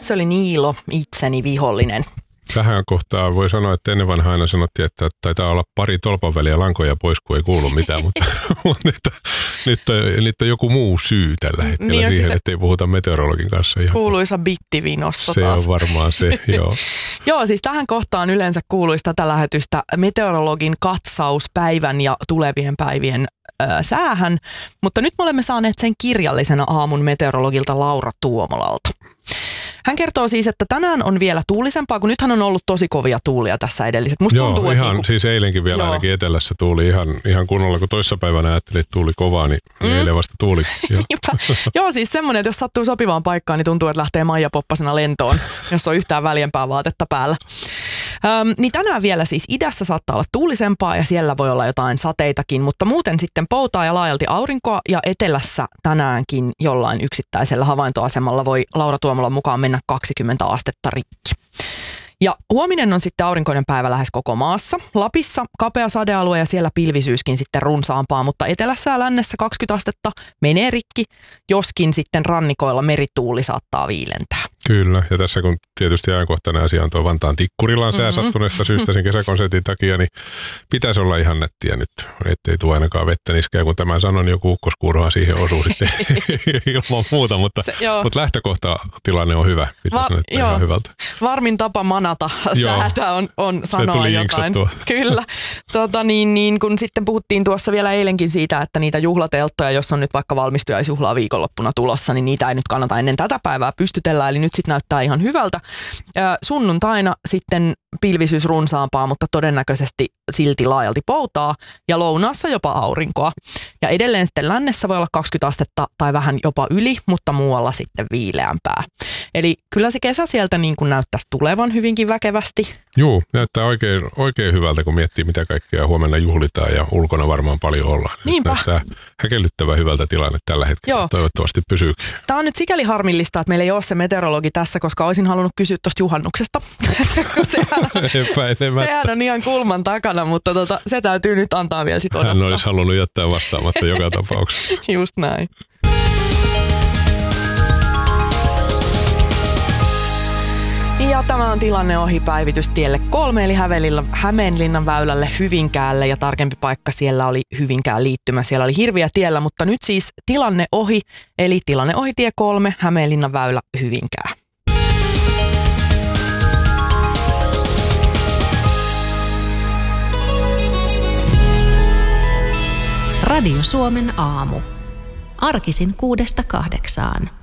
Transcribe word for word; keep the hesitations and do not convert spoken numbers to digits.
se oli Niilo, itseni vihollinen. Tähän kohtaan voi sanoa, että ennen vanha aina sanottiin, että taitaa olla pari tolpan väliä lankoja pois, kun ei kuulu mitään, mutta, mutta nyt, nyt, nyt on joku muu syy tällä hetkellä niin siihen, että ei puhuta meteorologin kanssa. Ihan kuuluisa bittivinosto se taas. On varmaan se, joo. Joo, siis tähän kohtaan yleensä kuuluisi tätä lähetystä meteorologin katsaus päivän ja tulevien päivien ö, säähän, mutta nyt me olemme saaneet sen kirjallisena aamun meteorologilta Laura Tuomolalta. Hän kertoo siis, että tänään on vielä tuulisempaa, kun nythän on ollut tosi kovia tuulia tässä edelliset. Musta Joo, tuntuu, ihan, niinku, siis eilenkin vielä joo. ainakin etelässä tuuli ihan, ihan kunnolla, kun toissapäivänä ajattelin, että tuuli kovaa, niin mm. eilen vasta tuuli. Joo, joo siis semmoinen, että jos sattuu sopivaan paikkaan, niin tuntuu, että lähtee Maija Poppasena lentoon, jos on yhtään väljempää vaatetta päällä. Öm, niin tänään vielä siis idässä saattaa olla tuulisempaa ja siellä voi olla jotain sateitakin, mutta muuten sitten poutaa ja laajalti aurinkoa ja etelässä tänäänkin jollain yksittäisellä havaintoasemalla voi Laura Tuomolan mukaan mennä kaksikymmentä astetta rikki. Ja huominen on sitten aurinkoinen päivä lähes koko maassa. Lapissa kapea sadealue ja siellä pilvisyyskin sitten runsaampaa, mutta etelässä ja lännessä kaksikymmentä astetta menee rikki, joskin sitten rannikoilla merituuli saattaa viilentää. Kyllä, ja tässä kun tietysti ajankohtainen asia on tuo Vantaan Tikkurilan sää mm-hmm. sattuneesta syystä sen kesäkonsertin takia, niin pitäisi olla ihan nättiä nyt, ettei tule ainakaan vettä niskään. Kun tämän sanon, niin joku ukkoskuurohan siihen osuu sitten ilman muuta, mutta, se, mutta lähtökohta tilanne on hyvä. Pitäisi Va- näyttää ihan hyvältä. Varmin tapa manata säätä on, on sanoa jotain. Kyllä. Tota, niin, niin, kun sitten puhuttiin tuossa vielä eilenkin siitä, että niitä juhlatelttoja, jos on nyt vaikka valmistujaisjuhlaa viikonloppuna tulossa, niin niitä ei nyt kannata ennen tätä päivää pystytellä, eli nyt sitten näyttää ihan hyvältä. Sunnuntaina sitten pilvisyys runsaampaa, mutta todennäköisesti silti laajalti poutaa ja lounaassa jopa aurinkoa. Ja edelleen sitten lännessä voi olla kaksikymmentä astetta tai vähän jopa yli, mutta muualla sitten viileämpää. Eli kyllä se kesä sieltä niin kuin näyttäisi tulevan hyvinkin väkevästi. Joo, näyttää oikein, oikein hyvältä, kun miettii mitä kaikkea huomenna juhlitaan ja ulkona varmaan paljon ollaan. Niinpä. Näyttää häkellyttävän hyvältä tilanne tällä hetkellä. Joo. Toivottavasti pysyykin. Tämä on nyt sikäli harmillista, että meillä ei ole se meteorologi tässä, koska olisin halunnut kysyä tuosta juhannuksesta. sehän, sehän on ihan kulman takana, mutta tota, se täytyy nyt antaa vielä sitten odottaa. Hän olisi halunnut jättää vastaamatta joka tapauksessa. Just näin. Ja tämä on tilanne ohi päivitys tielle kolme, eli Hämeenlinnan väylälle Hyvinkäälle, ja tarkempi paikka siellä oli Hyvinkään liittymä. Siellä oli hirviä tiellä, mutta nyt siis tilanne ohi, eli tilanne ohi tie kolme, Hämeenlinnan väylä Hyvinkää. Radio Suomen aamu. Arkisin kuudesta kahdeksaan.